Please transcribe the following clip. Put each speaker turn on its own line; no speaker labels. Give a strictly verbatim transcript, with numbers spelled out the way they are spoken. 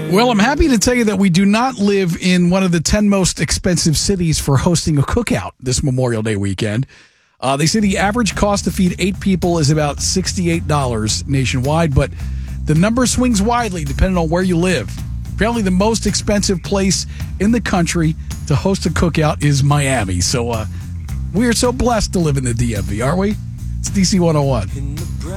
Well, I'm happy to tell you that we do not live in one of the ten most expensive cities for hosting a cookout this Memorial Day weekend. Uh, they say the average cost to feed eight people is about sixty-eight dollars nationwide, but the number swings widely depending on where you live. Apparently, the most expensive place in the country to host a cookout is Miami. So uh, we are so blessed to live in the D M V, aren't we? It's D C one oh one.